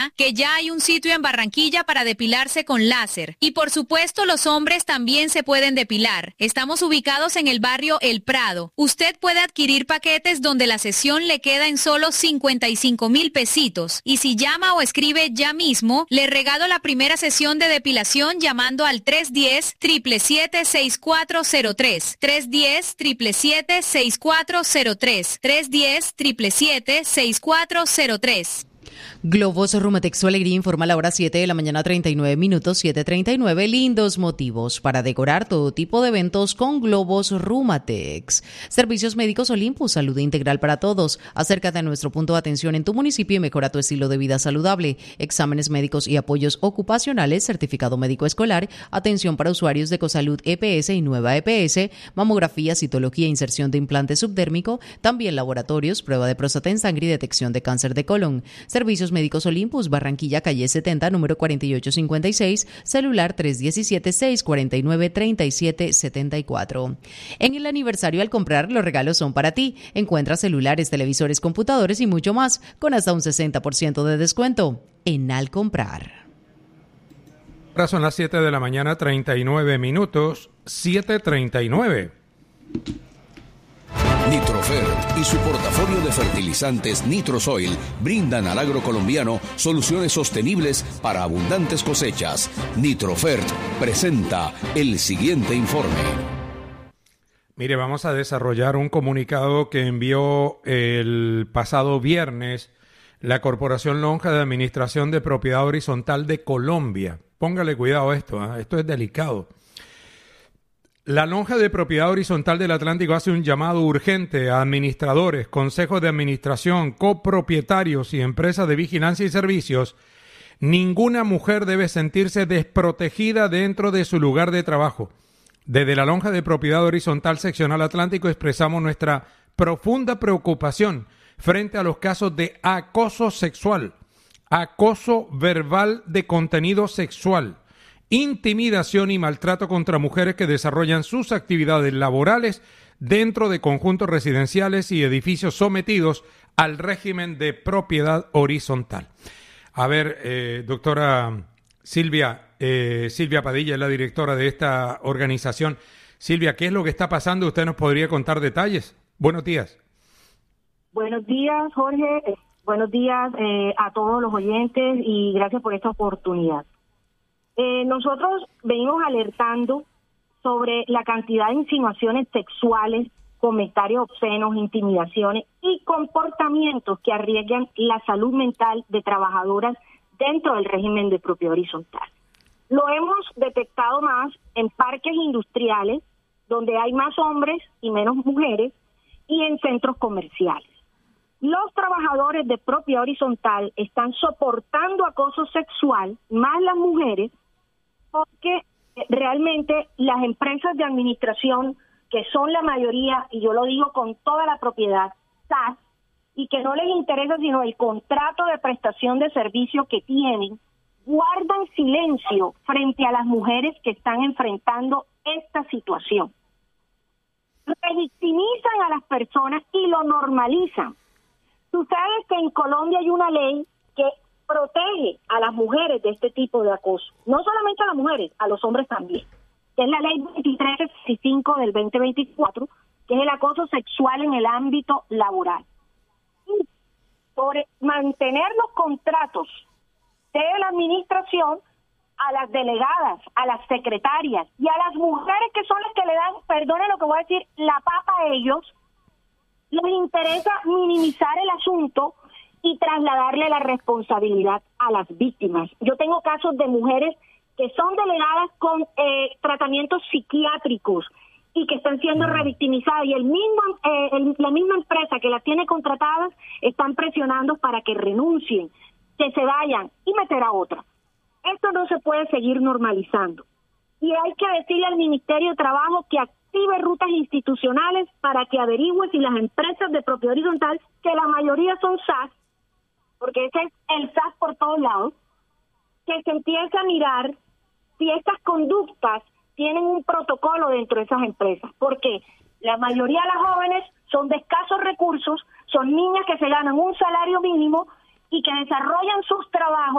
que ya hay un sitio en Barranquilla para depilarse con láser. Y por supuesto, los hombres también se pueden depilar. Estamos ubicados en el barrio El Prado. Usted puede adquirir paquetes donde la sesión le queda en solo 55,000 pesitos. Y si llama o escribe ya mismo, le regalo la primera sesión de depilación llamando al 310-777-6403. 310-777-6403. 310-777-6403. Globos Rumatex, su alegría, informa a la hora 7 de la mañana, 39 minutos, 7:39. Lindos motivos para decorar todo tipo de eventos con Globos Rumatex. Servicios médicos Olympus, salud integral para todos. Acércate a nuestro punto de atención en tu municipio y mejora tu estilo de vida saludable. Exámenes médicos y apoyos ocupacionales, certificado médico escolar, atención para usuarios de Ecosalud EPS y Nueva EPS, mamografía, citología, inserción de implante subdérmico, también laboratorios, prueba de próstata en sangre y detección de cáncer de colon. Servicios médicos Olympus, Barranquilla, calle 70, número 4856, celular 317-649-3774. En el aniversario al comprar, los regalos son para ti. Encuentra celulares, televisores, computadores y mucho más, con hasta un 60% de descuento en Al Comprar. Ahora son las 7 de la mañana, 39 minutos, 7:39. Nitrofert y su portafolio de fertilizantes Nitrosoil brindan al agro colombiano soluciones sostenibles para abundantes cosechas. Nitrofert presenta el siguiente informe. Mire, vamos a desarrollar un comunicado que envió el pasado viernes la Corporación Lonja de Administración de Propiedad Horizontal de Colombia. Póngale cuidado a esto, esto es delicado. La Lonja de Propiedad Horizontal del Atlántico hace un llamado urgente a administradores, consejos de administración, copropietarios y empresas de vigilancia y servicios. Ninguna mujer debe sentirse desprotegida dentro de su lugar de trabajo. Desde la Lonja de Propiedad Horizontal Seccional Atlántico expresamos nuestra profunda preocupación frente a los casos de acoso sexual, acoso verbal de contenido sexual, intimidación y maltrato contra mujeres que desarrollan sus actividades laborales dentro de conjuntos residenciales y edificios sometidos al régimen de propiedad horizontal. A ver, doctora Silvia Padilla es la directora de esta organización. Silvia, ¿qué es lo que está pasando? ¿Usted nos podría contar detalles? Buenos días. Buenos días, Jorge. Buenos días a todos los oyentes y gracias por esta oportunidad. Nosotros venimos alertando sobre la cantidad de insinuaciones sexuales, comentarios obscenos, intimidaciones y comportamientos que arriesgan la salud mental de trabajadoras dentro del régimen de propiedad horizontal. Lo hemos detectado más en parques industriales, donde hay más hombres y menos mujeres, y en centros comerciales. Los trabajadores de propiedad horizontal están soportando acoso sexual, más las mujeres, porque realmente las empresas de administración, que son la mayoría, y yo lo digo con toda la propiedad, SAS, y que no les interesa sino el contrato de prestación de servicio que tienen, guardan silencio frente a las mujeres que están enfrentando esta situación. Revictimizan a las personas y lo normalizan. Tú sabes que en Colombia hay una ley que protege a las mujeres de este tipo de acoso. No solamente a las mujeres, a los hombres también. Que es la ley 2365 del 2024, que es el acoso sexual en el ámbito laboral. Y por mantener los contratos de la administración, a las delegadas, a las secretarias y a las mujeres que son las que le dan, perdone lo que voy a decir, la papa a ellos, les interesa minimizar el asunto y trasladarle la responsabilidad a las víctimas. Yo tengo casos de mujeres que son delegadas con tratamientos psiquiátricos y que están siendo revictimizadas, y la misma empresa que las tiene contratadas están presionando para que renuncien, que se vayan y meter a otra. Esto no se puede seguir normalizando. Y hay que decirle al Ministerio de Trabajo que active rutas institucionales para que averigüe si las empresas de propiedad horizontal, que la mayoría son SAS, porque ese es el SAS por todos lados, que se empiece a mirar si estas conductas tienen un protocolo dentro de esas empresas. Porque la mayoría de las jóvenes son de escasos recursos, son niñas que se ganan un salario mínimo y que desarrollan sus trabajos